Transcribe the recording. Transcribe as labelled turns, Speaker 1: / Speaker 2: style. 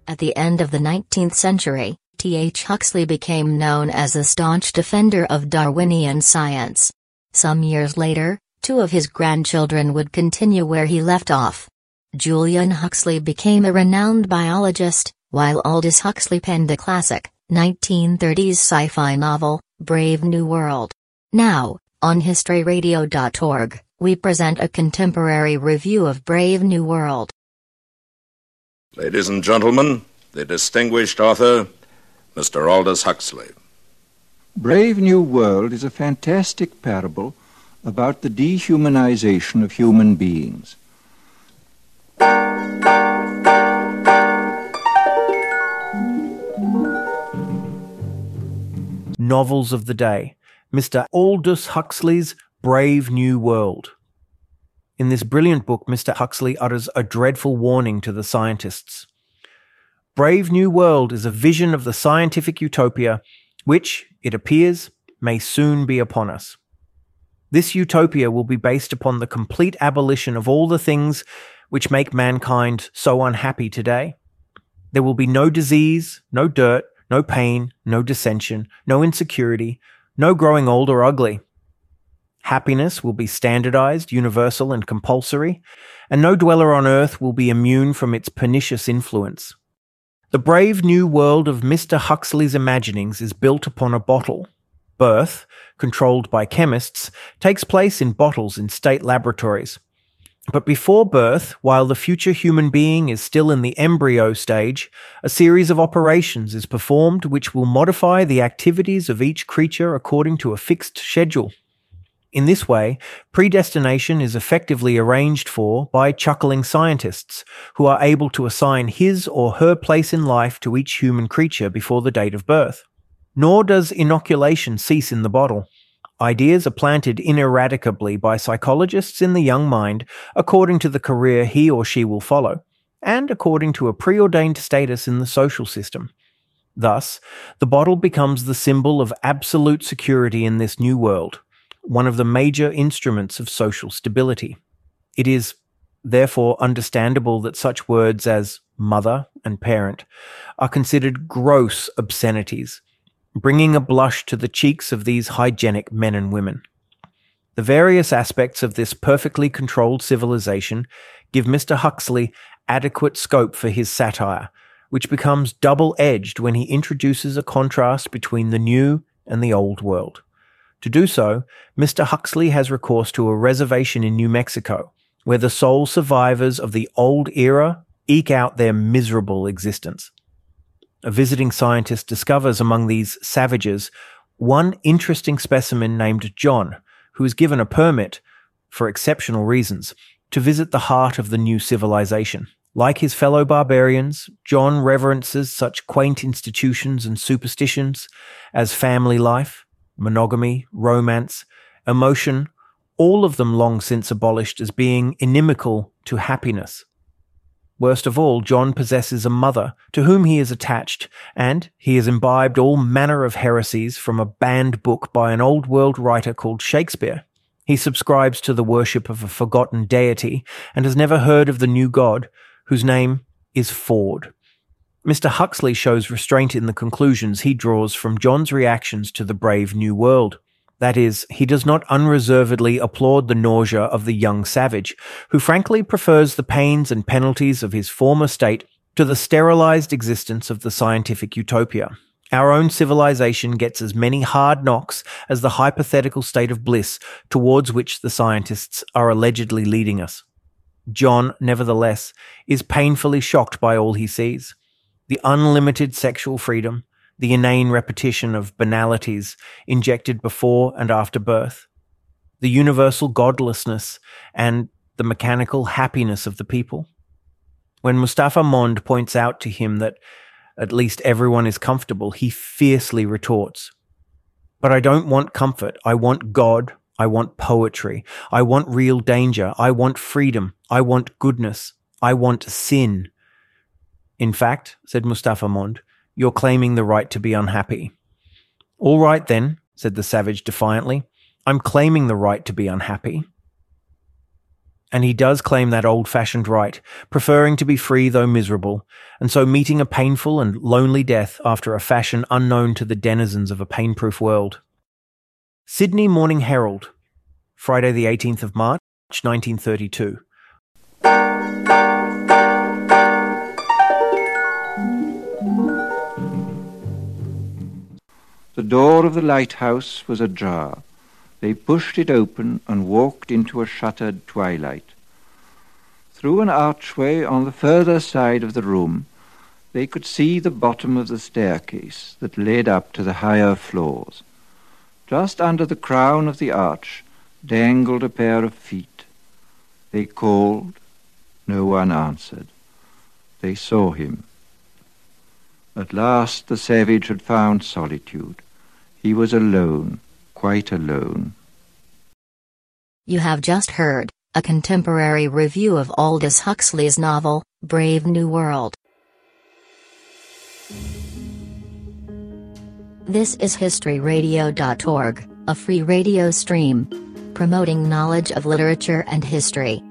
Speaker 1: At the end of the 19th century, T.H. Huxley became known as a staunch defender of Darwinian science. Some years later, two of his grandchildren would continue where he left off. Julian Huxley became a renowned biologist, while Aldous Huxley penned a classic, 1930s sci-fi novel, Brave New World. Now, on HistoryRadio.org, we present a contemporary review of Brave New World.
Speaker 2: Ladies and gentlemen, the distinguished author, Mr. Aldous Huxley.
Speaker 3: Brave New World is a fantastic parable about the dehumanization of human beings.
Speaker 4: Novels of the day. Mr. Aldous Huxley's Brave New World. In this brilliant book, Mr. Huxley utters a dreadful warning to the scientists. Brave New World is a vision of the scientific utopia which, it appears, may soon be upon us. This utopia will be based upon the complete abolition of all the things which make mankind so unhappy today. There will be no disease, no dirt, no pain, no dissension, no insecurity, no growing old or ugly. Happiness will be standardized, universal, and compulsory, and no dweller on earth will be immune from its pernicious influence. The brave new world of Mr. Huxley's imaginings is built upon a bottle. Birth, controlled by chemists, takes place in bottles in state laboratories. But before birth, while the future human being is still in the embryo stage, a series of operations is performed which will modify the activities of each creature according to a fixed schedule. In this way, predestination is effectively arranged for by chuckling scientists, who are able to assign his or her place in life to each human creature before the date of birth. Nor does inoculation cease in the bottle. Ideas are planted ineradicably by psychologists in the young mind according to the career he or she will follow, and according to a preordained status in the social system. Thus, the bottle becomes the symbol of absolute security in this new world, one of the major instruments of social stability. It is, therefore, understandable that such words as mother and parent are considered gross obscenities, bringing a blush to the cheeks of these hygienic men and women. The various aspects of this perfectly controlled civilization give Mr. Huxley adequate scope for his satire, which becomes double-edged when he introduces a contrast between the new and the old world. To do so, Mr. Huxley has recourse to a reservation in New Mexico, where the sole survivors of the old era eke out their miserable existence. A visiting scientist discovers among these savages one interesting specimen named John, who is given a permit, for exceptional reasons, to visit the heart of the new civilization. Like his fellow barbarians, John reverences such quaint institutions and superstitions as family life, monogamy, romance, emotion, all of them long since abolished as being inimical to happiness. Worst of all, John possesses a mother to whom he is attached, and he has imbibed all manner of heresies from a banned book by an old-world writer called Shakespeare. He subscribes to the worship of a forgotten deity and has never heard of the new god, whose name is Ford. Mr. Huxley shows restraint in the conclusions he draws from John's reactions to the brave new world. That is, he does not unreservedly applaud the nausea of the young savage, who frankly prefers the pains and penalties of his former state to the sterilized existence of the scientific utopia. Our own civilization gets as many hard knocks as the hypothetical state of bliss towards which the scientists are allegedly leading us. John, nevertheless, is painfully shocked by all he sees. The unlimited sexual freedom, the inane repetition of banalities injected before and after birth, the universal godlessness, and the mechanical happiness of the people. When Mustafa Mond points out to him that at least everyone is comfortable, he fiercely retorts, "But I don't want comfort. I want God. I want poetry. I want real danger. I want freedom. I want goodness. I want sin." "In fact," said Mustafa Mond, "you're claiming the right to be unhappy." "All right then," said the savage defiantly, "I'm claiming the right to be unhappy." And he does claim that old-fashioned right, preferring to be free though miserable, and so meeting a painful and lonely death after a fashion unknown to the denizens of a pain-proof world. Sydney Morning Herald, Friday the 18th of March, 1932.
Speaker 3: The door of the lighthouse was ajar. They pushed it open and walked into a shuttered twilight. Through an archway on the further side of the room, they could see the bottom of the staircase that led up to the higher floors. Just under the crown of the arch dangled a pair of feet. They called. No one answered. They saw him. At last the savage had found solitude. He was alone, quite alone.
Speaker 1: You have just heard a contemporary review of Aldous Huxley's novel, Brave New World. This is historyradio.org, a free radio stream promoting knowledge of literature and history.